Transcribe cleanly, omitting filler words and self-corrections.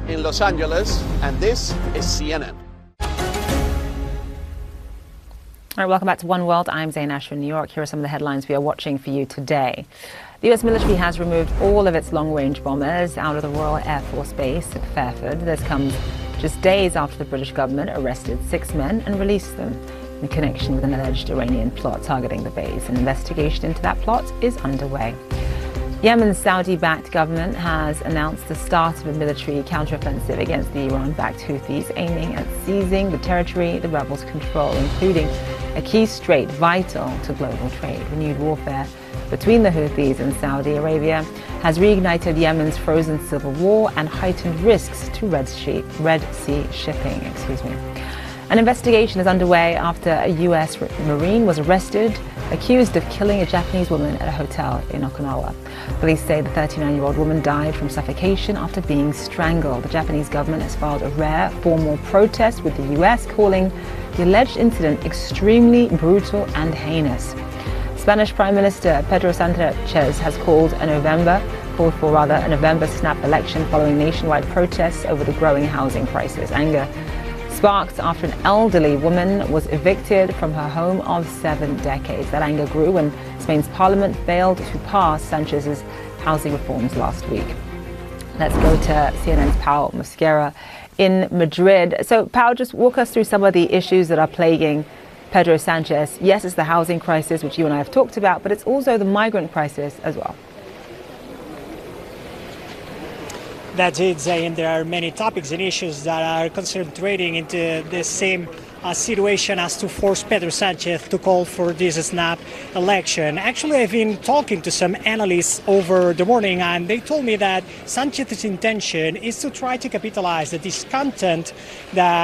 in Los Angeles, and this is CNN. All right, welcome back to One World. I'm Zain Asher in New York. Here are some of the headlines we are watching for you today. The U.S. military has removed all of its long-range bombers out of the Royal Air Force Base at Fairford. This comes just days after the British government arrested 6 men and released them in connection with an alleged Iranian plot targeting the base. An investigation into that plot is underway. Yemen's Saudi-backed government has announced the start of a military counteroffensive against the Iran-backed Houthis, aiming at seizing the territory the rebels control, including a key strait vital to global trade. Renewed warfare between the Houthis and Saudi Arabia has reignited Yemen's frozen civil war and heightened risks to Red Sea shipping. An investigation is underway after a U.S. Marine was arrested, accused of killing a Japanese woman at a hotel in Okinawa. Police say the 39-year-old woman died from suffocation after being strangled. The Japanese government has filed a rare formal protest with the U.S., calling the alleged incident extremely brutal and heinous. Spanish Prime Minister Pedro Sanchez has called for a November snap election following nationwide protests over the growing housing crisis. Anger sparked after an elderly woman was evicted from her home of 7 decades. That anger grew when Spain's parliament failed to pass Sanchez's housing reforms last week. Let's go to CNN's Pau Mosquera in Madrid. So, Pau, just walk us through some of the issues that are plaguing Pedro Sanchez. Yes, it's the housing crisis, which you and I have talked about, but it's also the migrant crisis as well. That's it, Zain. There are many topics and issues that are concentrating into the same situation as to force Pedro Sanchez to call for this snap election. Actually, I've been talking to some analysts over the morning, and they told me that Sanchez's intention is to try to capitalize the discontent that